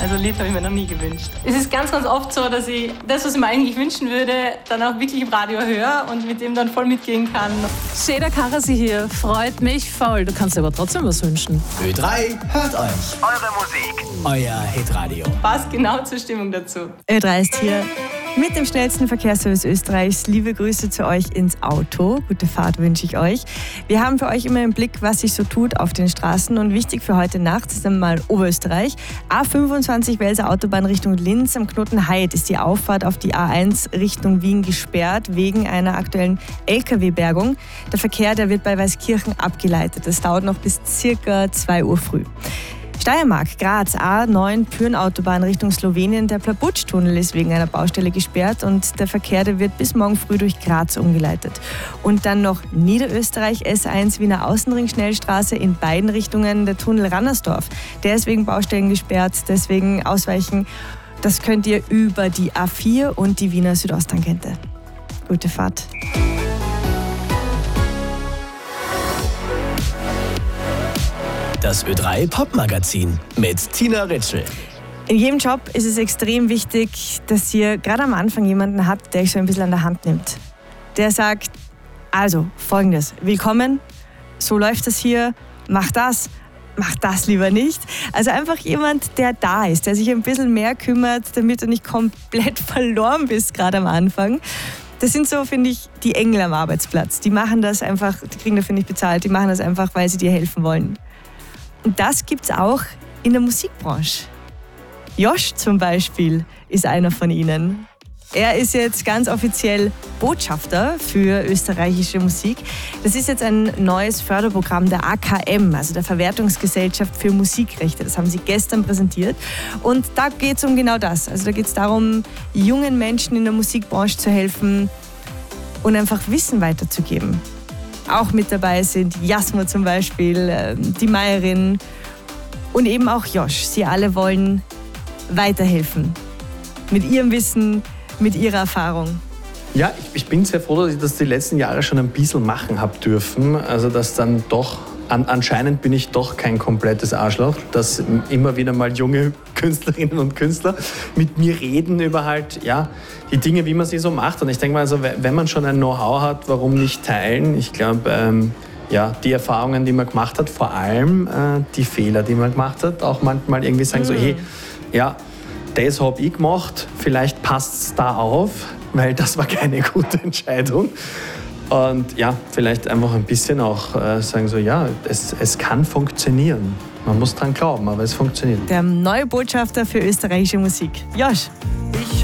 Also ein Lied habe ich mir noch nie gewünscht. Es ist ganz, ganz oft so, dass ich das, was ich mir eigentlich wünschen würde, dann auch wirklich im Radio höre und mit dem dann voll mitgehen kann. Seda Karasi hier, freut mich voll. Du kannst dir aber trotzdem was wünschen. Ö3 hört euch. Eure Musik. Euer Hitradio. Passt genau zur Stimmung dazu. Ö3 ist hier mit dem schnellsten Verkehrsservice Österreichs. Liebe Grüße zu euch ins Auto. Gute Fahrt wünsche ich euch. Wir haben für euch immer im Blick, was sich so tut auf den Straßen. Und wichtig für heute Nacht ist einmal Oberösterreich. A25 Welser Autobahn Richtung Linz. Am Knoten Heid ist die Auffahrt auf die A1 Richtung Wien gesperrt wegen einer aktuellen LKW-Bergung. Der Verkehr, der wird bei Weißkirchen abgeleitet. Das dauert noch bis circa 2 Uhr früh. Steiermark, Graz, A9 Pürn-Autobahn Richtung Slowenien. Der Plabutsch-Tunnel ist wegen einer Baustelle gesperrt und der Verkehr, der wird bis morgen früh durch Graz umgeleitet. Und dann noch Niederösterreich, S1 Wiener Außenring-Schnellstraße in beiden Richtungen. Der Tunnel Rannersdorf, der ist wegen Baustellen gesperrt, deswegen ausweichen. Das könnt ihr über die A4 und die Wiener Südosttangente. Gute Fahrt. Das Ö3 Popmagazin mit Tina Ritschl. In jedem Job ist es extrem wichtig, dass ihr gerade am Anfang jemanden habt, der euch so ein bisschen an der Hand nimmt. Der sagt, also Folgendes, willkommen, so läuft das hier, mach das lieber nicht. Also einfach jemand, der da ist, der sich ein bisschen mehr kümmert, damit du nicht komplett verloren bist, gerade am Anfang. Das sind so, finde ich, die Engel am Arbeitsplatz. Die machen das einfach, die kriegen dafür nicht bezahlt, die machen das einfach, weil sie dir helfen wollen. Und das gibt es auch in der Musikbranche. Josh zum Beispiel ist einer von ihnen. Er ist jetzt ganz offiziell Botschafter für österreichische Musik. Das ist jetzt ein neues Förderprogramm der AKM, also der Verwertungsgesellschaft für Musikrechte. Das haben sie gestern präsentiert. Und da geht es um genau das. Also da geht es darum, jungen Menschen in der Musikbranche zu helfen und einfach Wissen weiterzugeben. Auch mit dabei sind Jasmo zum Beispiel, die Meierin und eben auch Josh. Sie alle wollen weiterhelfen. Mit ihrem Wissen, mit ihrer Erfahrung. Ja, ich bin sehr froh, dass ich das die letzten Jahre schon ein bisschen machen habe dürfen. Also dass dann doch, anscheinend bin ich doch kein komplettes Arschloch, dass immer wieder mal junge Künstlerinnen und Künstler mit mir reden über halt, ja, die Dinge, wie man sie so macht. Und ich denke mal, also, wenn man schon ein Know-how hat, warum nicht teilen? Ich glaube, ja, die Erfahrungen, die man gemacht hat, vor allem die Fehler, die man gemacht hat, auch manchmal irgendwie sagen so, hey, ja, das habe ich gemacht, vielleicht passt es da auf, weil das war keine gute Entscheidung. Und ja, vielleicht einfach ein bisschen auch sagen so, ja, es kann funktionieren. Man muss dran glauben, aber es funktioniert. Der neue Botschafter für österreichische Musik, Josh. Ich